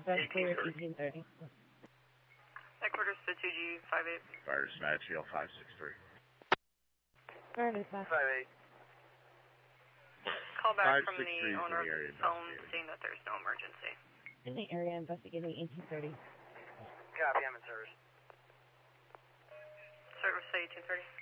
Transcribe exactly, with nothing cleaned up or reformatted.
That's clear at eighteen thirty. Headquarters to two G five eight. Fire dispatch, L five six three. Fire dispatch. five eight. Call back Five, from six, the three is owner of in the area the phone investigating. saying that there's no emergency. In the area investigating eighteen thirty. Copy, I'm in service. Service to eighteen thirty.